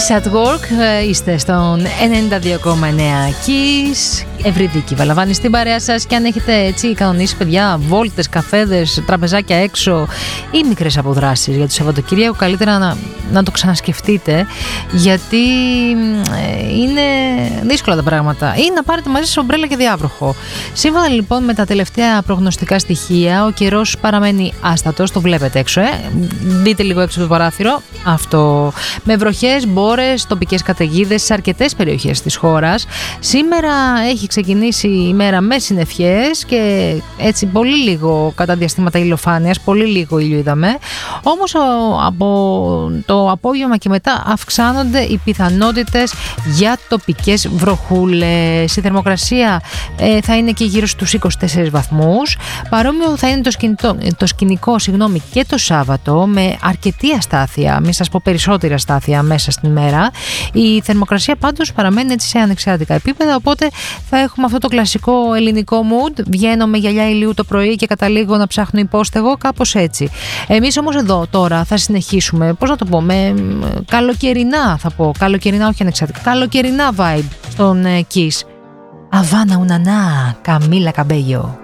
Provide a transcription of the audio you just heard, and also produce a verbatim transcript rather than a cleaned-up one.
Kiss at Work, είστε στον ενενήντα δύο κόμμα εννέα Kiss. Ευρυδίκη Βαλαβάνη στην παρέα σας. Και αν έχετε έτσι κανονίσει, παιδιά, βόλτες, καφέδες, τραπεζάκια έξω ή μικρές αποδράσεις για το Σαββατοκύριακο, καλύτερα να, να το ξανασκεφτείτε, γιατί είναι δύσκολα τα πράγματα. Ή να πάρετε μαζί σας ομπρέλα και διάβροχο. Σύμφωνα λοιπόν με τα τελευταία προγνωστικά στοιχεία, ο καιρός παραμένει άστατος. Το βλέπετε έξω, ε. Δείτε λίγο έξω το παράθυρο. Αυτό. Με βροχές, μπόρες, τοπικές καταιγίδες σε αρκετές περιοχές της χώρας. Σήμερα έχει ξεκινήσει η μέρα με συννεφιές και έτσι πολύ λίγο κατά διαστήματα ηλιοφάνειας, πολύ λίγο ήλιο είδαμε. Όμως από το απόγευμα και μετά αυξάνονται οι πιθανότητες για τοπικές βροχούλες. Η θερμοκρασία ε, θα είναι και γύρω στους είκοσι τέσσερις βαθμούς. Παρόμοιο θα είναι το, σκηνικό, το σκηνικό συγγνώμη, και το Σάββατο, με αρκετή αστάθεια, μην σας πω περισσότερη αστάθεια μέσα στην ημέρα. Η θερμοκρασία πάντως παραμένει έτσι σε ανεξάρτητα επίπεδα, οπότε θα έχουμε αυτό το κλασικό ελληνικό mood. Βγαίνω με γυαλιά ηλίου το πρωί και καταλήγω να ψάχνω υπόστεγο, κάπως έτσι. Εμείς όμως εδώ τώρα θα συνεχίσουμε, πώς να το πω, με καλοκαιρινά θα πω, καλοκαιρινά όχι ανεξάρτητα, καλοκαιρινά vibe στον uh, Kiss. Αβάνα Ουνανά, Καμίλα Καμπέγιο.